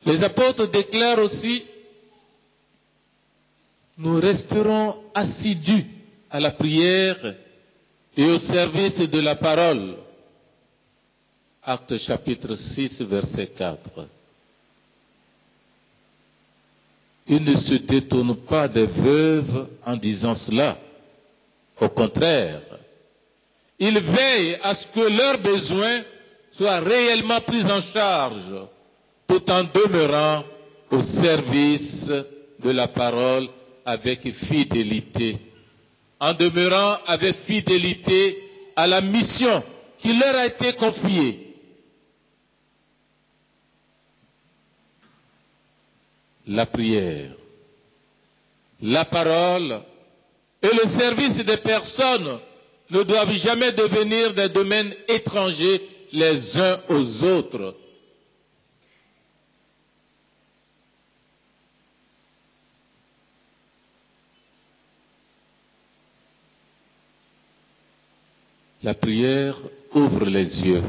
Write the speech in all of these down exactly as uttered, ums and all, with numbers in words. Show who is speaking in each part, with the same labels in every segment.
Speaker 1: Les apôtres déclarent aussi, nous resterons assidus à la prière et au service de la parole. Actes chapitre six, verset quatre. Ils ne se détournent pas des veuves en disant cela. Au contraire, ils veillent à ce que leurs besoins soient réellement pris en charge, tout en demeurant au service de la parole avec fidélité. En demeurant avec fidélité à la mission qui leur a été confiée. La prière, la parole et le service des personnes ne doivent jamais devenir des domaines étrangers les uns aux autres. La prière ouvre les yeux.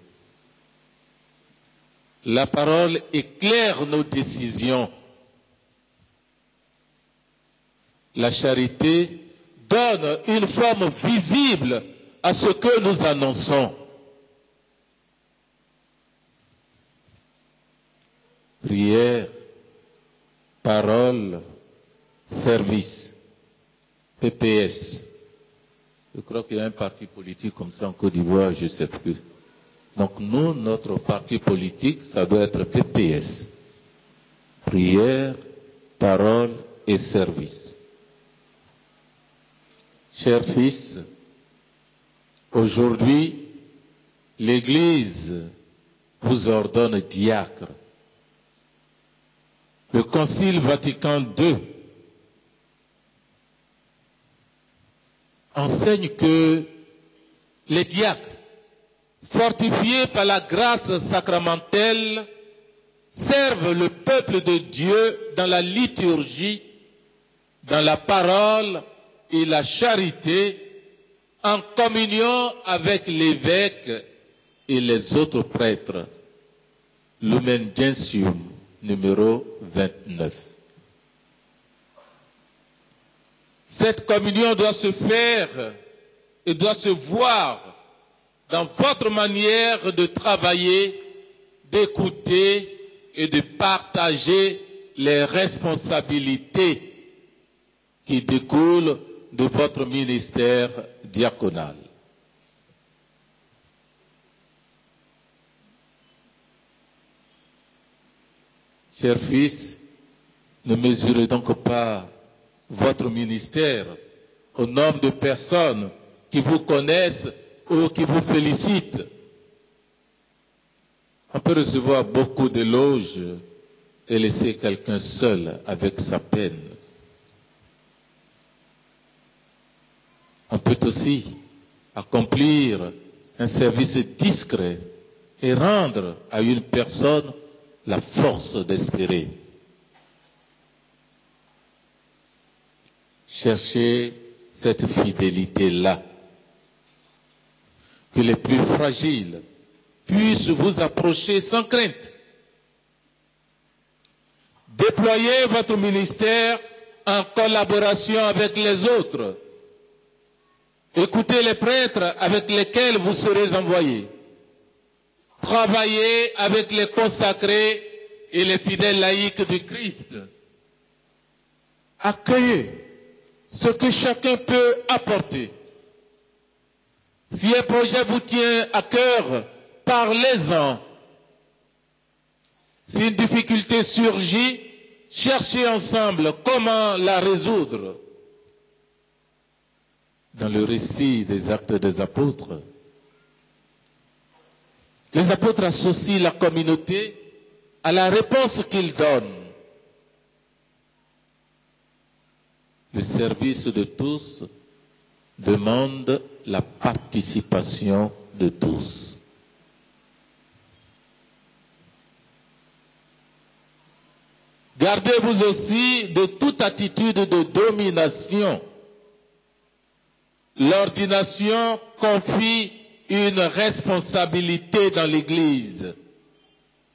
Speaker 1: La parole éclaire nos décisions. La charité donne une forme visible à ce que nous annonçons. Prière, parole, service, P P S. Je crois qu'il y a un parti politique comme ça en Côte d'Ivoire, je ne sais plus. Donc nous, notre parti politique, ça doit être P P S. Prière, parole et service. Chers fils, aujourd'hui, l'Église vous ordonne diacre. Le Concile Vatican deux enseigne que les diacres, fortifiés par la grâce sacramentelle, servent le peuple de Dieu dans la liturgie, dans la parole et la charité, en communion avec l'évêque et les autres prêtres. Lumen Gentium, numéro vingt-neuf. Cette communion doit se faire et doit se voir dans votre manière de travailler, d'écouter et de partager les responsabilités qui découlent de votre ministère diaconal. Chers fils, ne mesurez donc pas votre ministère au nombre de personnes qui vous connaissent ou qui vous félicitent. On peut recevoir beaucoup d'éloges et laisser quelqu'un seul avec sa peine. On peut aussi accomplir un service discret et rendre à une personne la force d'espérer. Cherchez cette fidélité-là. Que les plus fragiles puissent vous approcher sans crainte. Déployez votre ministère en collaboration avec les autres. Écoutez les prêtres avec lesquels vous serez envoyés. Travaillez avec les consacrés et les fidèles laïcs du Christ. Accueillez ce que chacun peut apporter. Si un projet vous tient à cœur, parlez-en. Si une difficulté surgit, cherchez ensemble comment la résoudre. Dans le récit des Actes des Apôtres, les apôtres associent la communauté à la réponse qu'ils donnent. Le service de tous demande la participation de tous. Gardez-vous aussi de toute attitude de domination. L'ordination confie une responsabilité dans l'Église.